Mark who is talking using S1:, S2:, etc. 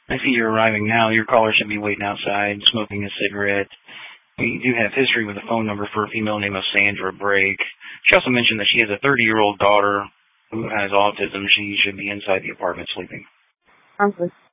S1: I see you're arriving now. Your caller should be waiting outside, smoking a cigarette. We do have history with a phone number for a female named Sandra Brake. She also mentioned that she has a 30-year-old daughter who has autism. She should be inside the apartment sleeping.
S2: Honestly.